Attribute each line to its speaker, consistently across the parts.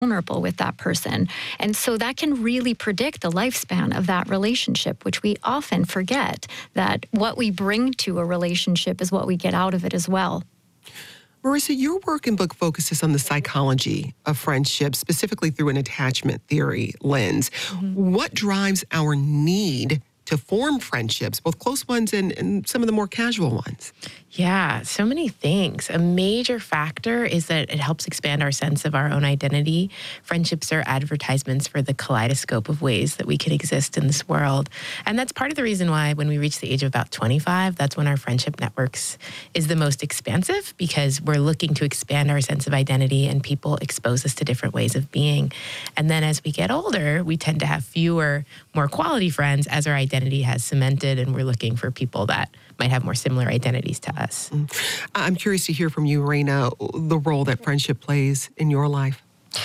Speaker 1: vulnerable with that person. And so that can really predict the lifespan of that relationship, which we often forget that what we bring to a relationship is what we get out of it as well.
Speaker 2: Marissa, your work and book focuses on the psychology of friendship, specifically through an attachment theory lens. What drives our need to form friendships, both close ones and some of the more casual ones?
Speaker 3: Yeah, so many things. A major factor is that it helps expand our sense of our own identity. Friendships are advertisements for the kaleidoscope of ways that we can exist in this world. And that's part of the reason why when we reach the age of about 25, that's when our friendship networks is the most expansive, because we're looking to expand our sense of identity and people expose us to different ways of being. And then as we get older, we tend to have fewer, more quality friends as our identity has cemented, and we're looking for people that might have more similar identities to us.
Speaker 2: I'm curious to hear from you, Raina, the role that friendship plays in your life.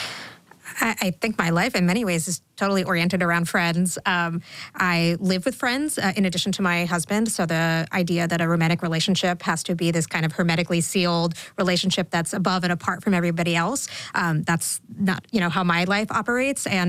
Speaker 4: I think my life in many ways is totally oriented around friends. I live with friends in addition to my husband. So the idea that a romantic relationship has to be this kind of hermetically sealed relationship that's above and apart from everybody else, that's not, how my life operates. And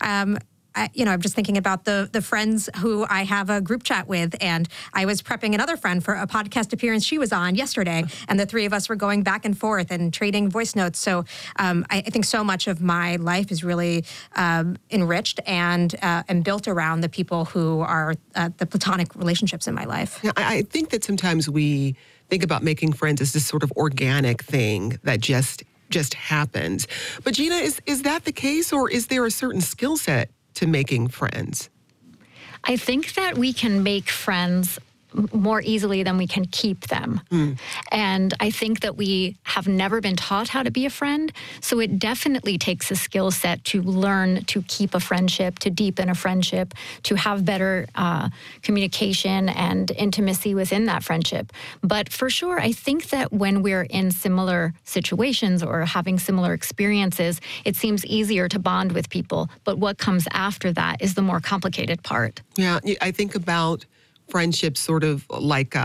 Speaker 4: I'm just thinking about the friends who I have a group chat with, and I was prepping another friend for a podcast appearance she was on yesterday, and the three of us were going back and forth and trading voice notes. So I think so much of my life is really enriched and built around the people who are the platonic relationships in my life.
Speaker 2: Yeah, I think that sometimes we think about making friends as this sort of organic thing that just happens. But Gina, is that the case, or is there a certain skill set to making friends?
Speaker 1: I think that we can make friends more easily than we can keep them. And I think that we have never been taught how to be a friend. So it definitely takes a skill set to learn to keep a friendship, to deepen a friendship, to have better communication and intimacy within that friendship. But for sure, I think that when we're in similar situations or having similar experiences, it seems easier to bond with people. But what comes after that is the more complicated part.
Speaker 2: Yeah, I think about friendships sort of like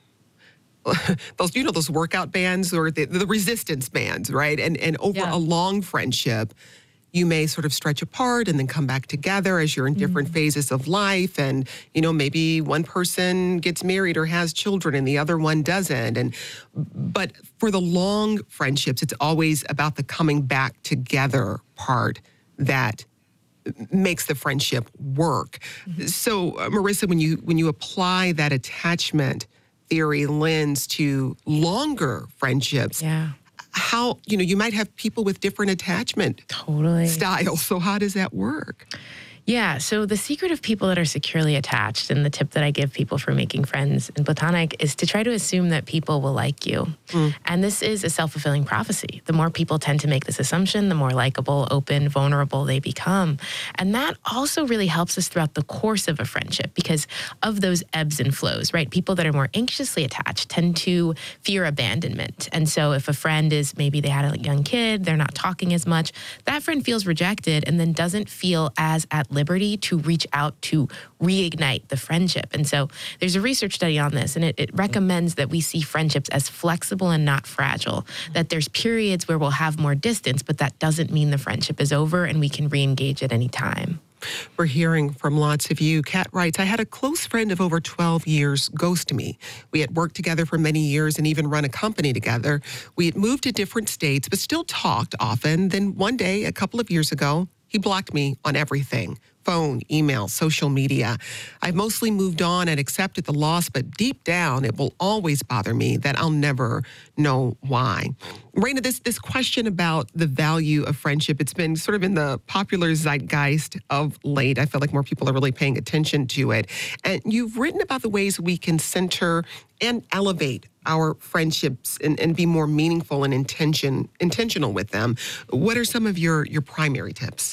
Speaker 2: those workout bands or the resistance bands, right? And over a long friendship, you may sort of stretch apart and then come back together as you're in different phases of life. And, maybe one person gets married or has children and the other one doesn't. But for the long friendships, it's always about the coming back together part that makes the friendship work. So, Marissa, when you apply that attachment theory lens to longer friendships, how, you might have people with different attachment styles. So how does that work?
Speaker 3: Yeah, so the secret of people that are securely attached, and the tip that I give people for making friends in platonic, is to try to assume that people will like you. And this is a self-fulfilling prophecy. The more people tend to make this assumption, the more likable, open, vulnerable they become. And that also really helps us throughout the course of a friendship because of those ebbs and flows, right? People that are more anxiously attached tend to fear abandonment. And so if a friend is, maybe they had a young kid, they're not talking as much, that friend feels rejected and then doesn't feel as at liberty to reach out to reignite the friendship. And so there's a research study on this, and it recommends that we see friendships as flexible and not fragile, that there's periods where we'll have more distance, but that doesn't mean the friendship is over and we can re-engage at any time.
Speaker 2: We're hearing from lots of you. Kat writes, I had a close friend of over 12 years ghost me. We had worked together for many years and even run a company together. We had moved to different states, but still talked often. Then one day, a couple of years ago, he blocked me on everything. Phone, email, social media. I've mostly moved on and accepted the loss, but deep down, it will always bother me that I'll never know why. Raina, this question about the value of friendship, it's been sort of in the popular zeitgeist of late. I feel like more people are really paying attention to it. And you've written about the ways we can center and elevate our friendships and be more meaningful and intentional with them. What are some of your primary tips?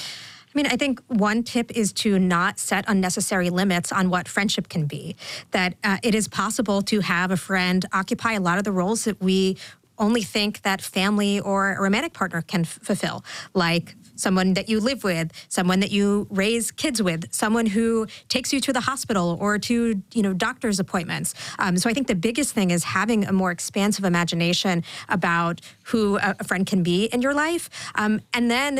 Speaker 4: I think one tip is to not set unnecessary limits on what friendship can be. That it is possible to have a friend occupy a lot of the roles that we only think that family or a romantic partner can fulfill, like someone that you live with, someone that you raise kids with, someone who takes you to the hospital or to, doctor's appointments. So I think the biggest thing is having a more expansive imagination about who a friend can be in your life. And then